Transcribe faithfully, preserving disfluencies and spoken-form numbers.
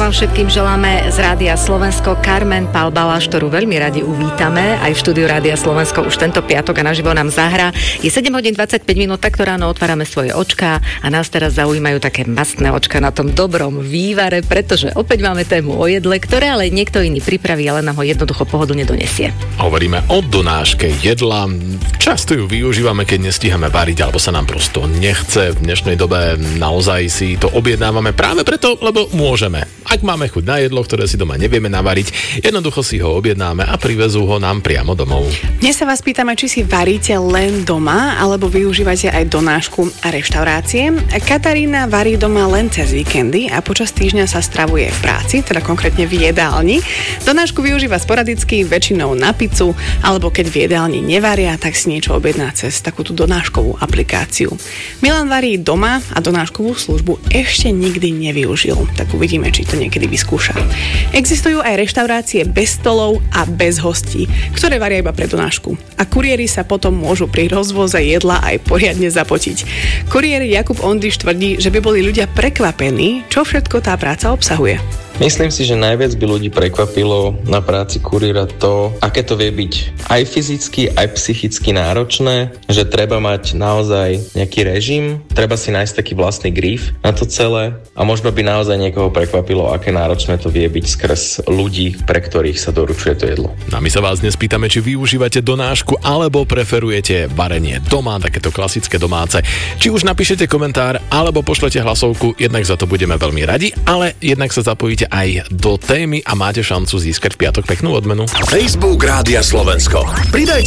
vám všetkým želáme z Rádia Slovensko. Carmen Pál Baláš, ktorú veľmi radi uvítame aj v štúdiu Rádia Slovensko už tento piatok a naživo nám zahrá. Je sedem hodín dvadsaťpäť minút, takto ráno otvárame svoje očká a nás teraz zaujímajú také mastné očká na tom dobrom vývare, pretože opäť máme tému o jedle, ktoré ale niekto iný pripraví, ale nám ho jednoducho pohodlne donesie. Hovoríme o donáške jedla. Často ju využívame, keď nestíhame variť, alebo sa nám prosto nechce. V dnešnej dobe naozaj si to objednávame práve preto, lebo môžeme. Ak máme chuť na jedlo, ktoré si doma nevieme navariť, jednoducho si ho objednáme a privezú ho nám priamo domov. Dnes sa vás pýtame, či si varíte len doma, alebo využívate aj donášku a reštaurácie. Katarína varí doma len cez víkendy a počas týždňa sa stravuje v práci, teda konkrétne v jedálni. Donášku využíva sporadicky, väčšinou na pizzu, alebo keď v jedálni nevaria, tak si niečo objedná cez takúto donáškovú aplikáciu. Milan varí doma a donáškovú službu ešte nikdy nevyužil, tak uvidíme, či to niekedy vyskúša. Existujú aj reštaurácie bez stolov a bez hostí, ktoré varia iba pre donášku. A kuriéri sa potom môžu pri rozvoze jedla aj poriadne zapotiť. Kuriér Jakub Ondriš tvrdí, že by boli ľudia prekvapení, čo všetko tá práca obsahuje. Myslím si, že najviac by ľudí prekvapilo na práci kuriéra to, aké to vie byť aj fyzicky, aj psychicky náročné, že treba mať naozaj nejaký režim, treba si nájsť taký vlastný gríf na to celé a možno by naozaj niekoho prekvapilo, aké náročné to vie byť skrz ľudí, pre ktorých sa doručuje to jedlo. A my sa vás dnes pýtame, či využívate donášku alebo preferujete varenie doma, takéto klasické domáce. Či už napíšete komentár alebo pošlete hlasovku, jednak za to budeme veľmi radi, ale jednak sa zapojíte aj do témy a máte šancu získať v piatok peknú odmenu. Facebook Rádia Slovensko. Pridajte